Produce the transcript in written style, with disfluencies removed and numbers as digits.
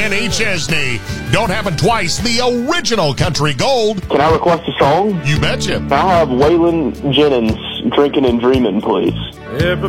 Kenny Chesney. Don't happen twice. The original Country Gold. Can I request a song? You betcha. I have Waylon Jennings, Drinking and Dreaming, please.